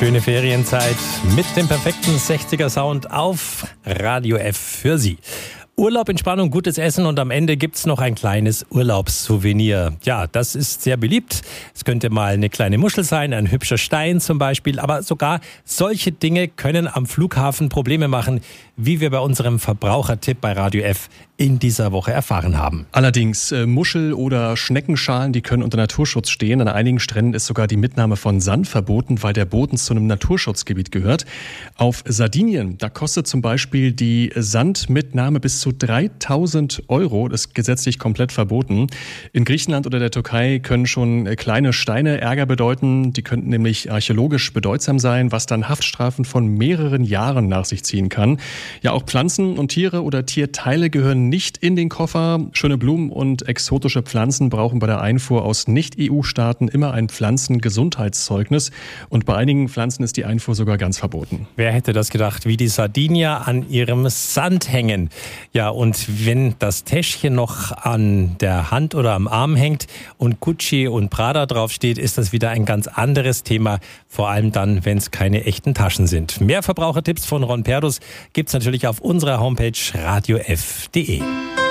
schöne Ferienzeit mit dem perfekten 60er Sound auf Radio F für Sie. Urlaub, Entspannung, gutes Essen und am Ende gibt's noch ein kleines Urlaubssouvenir. Ja, das ist sehr beliebt. Es könnte mal eine kleine Muschel sein, ein hübscher Stein zum Beispiel. Aber sogar solche Dinge können am Flughafen Probleme machen, wie wir bei unserem Verbrauchertipp bei Radio F in dieser Woche erfahren haben. Allerdings, Muschel- oder Schneckenschalen, die können unter Naturschutz stehen. An einigen Stränden ist sogar die Mitnahme von Sand verboten, weil der Boden zu einem Naturschutzgebiet gehört. Auf Sardinien, da kostet zum Beispiel die Sandmitnahme bis zu 3.000 €. Das ist gesetzlich komplett verboten. In Griechenland oder der Türkei können schon kleine Steine Ärger bedeuten. Die könnten nämlich archäologisch bedeutsam sein, was dann Haftstrafen von mehreren Jahren nach sich ziehen kann. Ja, auch Pflanzen und Tiere oder Tierteile gehören nicht in den Koffer. Schöne Blumen und exotische Pflanzen brauchen bei der Einfuhr aus Nicht-EU-Staaten immer ein Pflanzengesundheitszeugnis. Und bei einigen Pflanzen ist die Einfuhr sogar ganz verboten. Wer hätte das gedacht, wie die Sardinier an ihrem Sand hängen. Ja, und wenn das Täschchen noch an der Hand oder am Arm hängt und Gucci und Prada draufsteht, ist das wieder ein ganz anderes Thema. Vor allem dann, wenn es keine echten Taschen sind. Mehr Verbrauchertipps von Ron Perdus gibt's natürlich auf unserer Homepage radiof.de.